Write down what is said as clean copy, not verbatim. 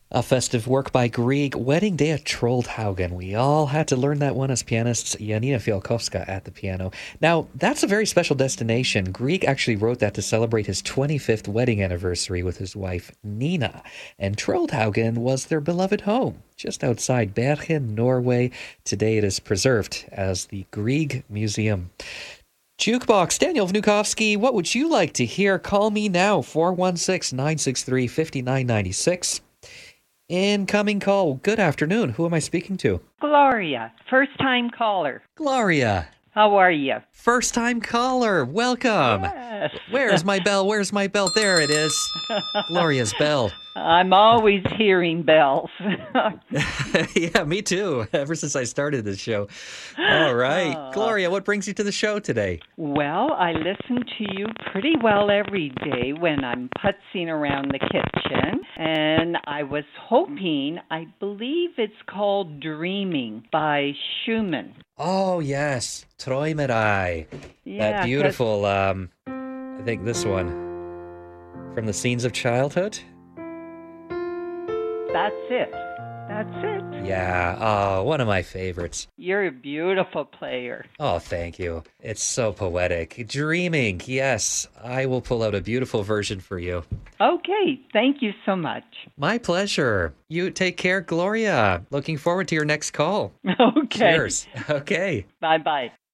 A festive work by Grieg, Wedding Day at Troldhaugen. We all had to learn that one as pianists, Janina Fialkowska at the piano. Now, that's a very special destination. Grieg actually wrote that to celebrate his 25th wedding anniversary with his wife, Nina. And Troldhaugen was their beloved home, just outside Bergen, Norway. Today it is preserved as the Grieg Museum. Jukebox, Daniel Vnukovsky, what would you like to hear? Call me now, 416-963-5996. Incoming call. Good afternoon. Who am I speaking to? Gloria, first-time caller. Gloria. How are you? First-time caller. Welcome. Yes. Where's my bell? Where's my bell? There it is. Gloria's bell. I'm always hearing bells. Yeah, me too. Ever since I started this show. All right. Gloria, what brings you to the show today? Well, I listen to you pretty well every day when I'm putzing around the kitchen. And I was hoping, I believe it's called Dreaming by Schumann. Oh, yes. Träumerei. Yeah, that beautiful, I think this one. From the Scenes of Childhood? That's it. That's it. Yeah. Oh, one of my favorites. You're a beautiful player. Oh, thank you. It's so poetic. Dreaming. Yes. I will pull out a beautiful version for you. Okay. Thank you so much. My pleasure. You take care, Gloria. Looking forward to your next call. Okay. Cheers. Okay. Bye-bye.